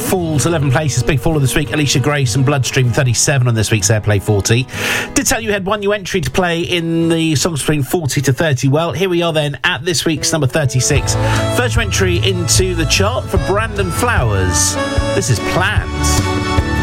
falls 11 places. Big fall of this week. Alicia Grace and Bloodstream 37 on this week's Airplay 40. Did tell you had one new entry to play in the songs between 40 to 30. Well, here we are then at this week's number 36. First entry into the chart for Brandon Flowers. This is Plans.